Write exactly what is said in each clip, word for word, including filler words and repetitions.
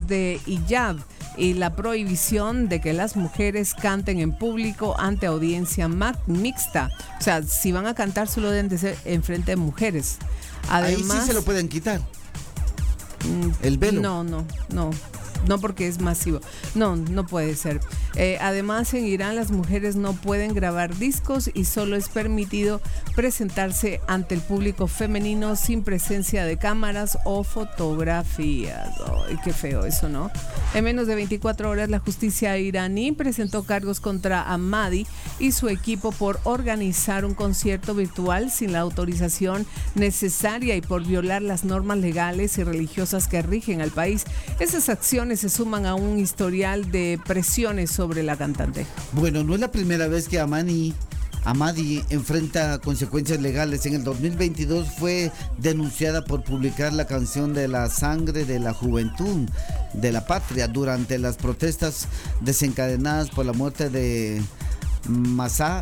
de hijab y la prohibición de que las mujeres canten en público ante audiencia mixta. O sea, si van a cantar solo deben de ser en frente de mujeres. Además, ahí sí se lo pueden quitar. El velo. No, no, no. No, porque es masivo. No, no puede ser. Eh, además, en Irán las mujeres no pueden grabar discos y solo es permitido presentarse ante el público femenino sin presencia de cámaras o fotografías. Ay, qué feo eso, ¿no? En menos de veinticuatro horas, la justicia iraní presentó cargos contra Ahmadi y su equipo por organizar un concierto virtual sin la autorización necesaria y por violar las normas legales y religiosas que rigen al país. Esas acciones se suman a un historial de presiones sobre la cantante. Bueno, no es la primera vez que Amani, Ahmadi enfrenta consecuencias legales. En el dos mil veintidós fue denunciada por publicar la canción de la sangre de la juventud de la patria durante las protestas desencadenadas por la muerte de Mahsa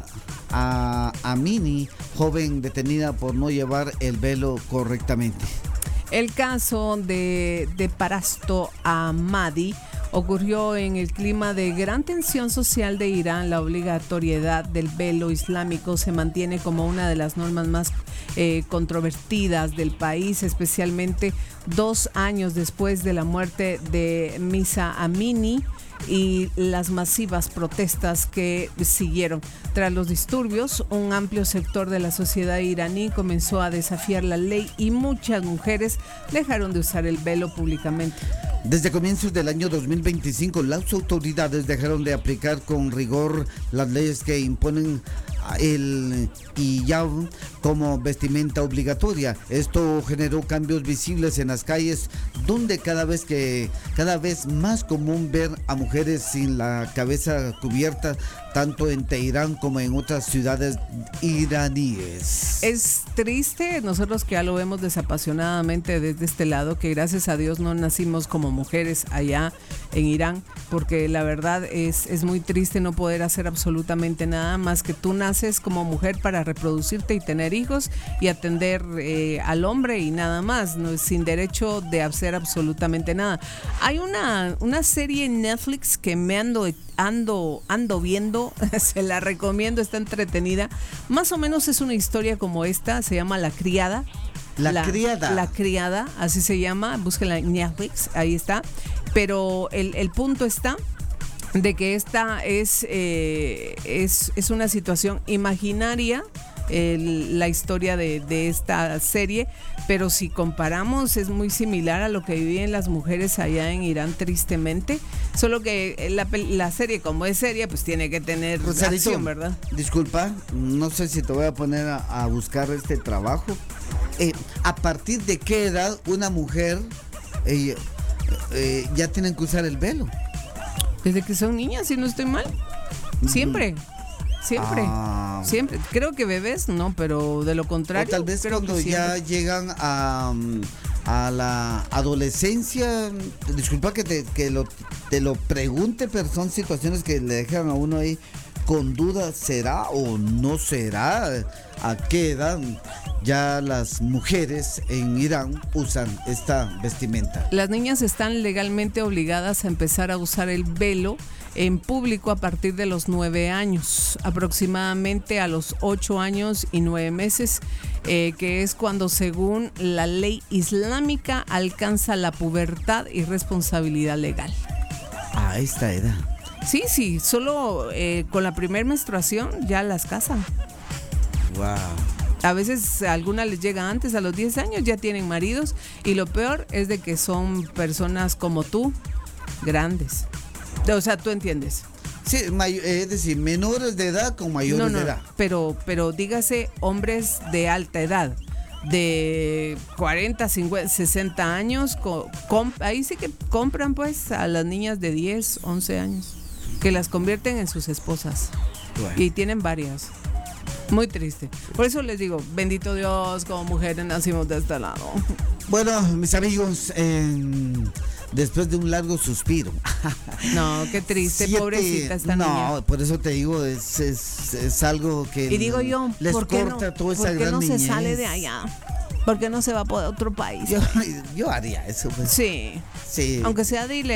Amini, joven detenida por no llevar el velo correctamente. El caso de, de Parasto Ahmadi ocurrió en el clima de gran tensión social de Irán. La obligatoriedad del velo islámico se mantiene como una de las normas más eh, controvertidas del país, especialmente dos años después de la muerte de Mahsa Amini y las masivas protestas que siguieron. Tras los disturbios, un amplio sector de la sociedad iraní comenzó a desafiar la ley y muchas mujeres dejaron de usar el velo públicamente. Desde comienzos del año dos mil veinticinco, las autoridades dejaron de aplicar con rigor las leyes que imponen el hijab como vestimenta obligatoria. Esto generó cambios visibles en las calles, donde cada vez que cada vez más común ver a mujeres sin la cabeza cubierta, tanto en Teherán como en otras ciudades iraníes. Es triste, nosotros que ya lo vemos desapasionadamente desde este lado, que gracias a Dios no nacimos como mujeres allá en Irán, porque la verdad es, es muy triste no poder hacer absolutamente nada más que tú naces como mujer para reproducirte y tener hijos y atender eh, al hombre y nada más, no, sin derecho de hacer absolutamente nada. Hay una, una serie en Netflix que me ando ando ando viendo, se la recomiendo, está entretenida. Más o menos es una historia como esta, se llama La Criada. La, la criada. La criada, así se llama, búsquenla en Netflix, ahí está. Pero el, el punto está de que esta es, eh, es, es una situación imaginaria, el, la historia de, de esta serie, pero si comparamos es muy similar a lo que viven las mujeres allá en Irán, tristemente, solo que la, la serie, como es seria, pues tiene que tener Rosarito, acción, ¿verdad? Disculpa, no sé si te voy a poner a, a buscar este trabajo. Eh, ¿A partir de qué edad una mujer eh, eh, ya tienen que usar el velo? Desde que son niñas, si no estoy mal. Siempre. Siempre. Ah. Siempre. Creo que bebés no, pero de lo contrario. O tal vez creo cuando ya llegan a, a la adolescencia. Disculpa que te, que lo, te lo pregunte, pero son situaciones que le dejan a uno ahí con duda, ¿será o no será? ¿A qué edad ya las mujeres en Irán usan esta vestimenta? Las niñas están legalmente obligadas a empezar a usar el velo en público a partir de los nueve años, aproximadamente a los ocho años y nueve meses, eh, que es cuando, según la ley islámica, alcanza la pubertad y responsabilidad legal. A esta edad. Sí, sí, solo eh, con la primera menstruación ya las casan. Wow. A veces a algunas les llega antes, a los diez años ya tienen maridos, y lo peor es de que son personas como tú, grandes. O sea, tú entiendes. Sí, es decir, menores de edad con mayores no, no, de edad. Pero, pero dígase hombres de alta edad, de cuarenta, cincuenta, sesenta años, co- comp- ahí sí que compran pues a las niñas de diez, once años, que las convierten en sus esposas. Bueno. Y tienen varias. Muy triste. Por eso les digo, bendito Dios, como mujeres nacimos de este lado. Bueno, mis amigos, eh, después de un largo suspiro. No, qué triste, Siete, pobrecita esta no, niña. No, por eso te digo, es, es, es algo que y digo yo, les ¿por qué corta no, toda esa ¿por qué gran no niñez? se sale de allá? ¿Por qué no se va por otro país? Yo, yo haría eso. Pues. Sí. Sí. Aunque sea de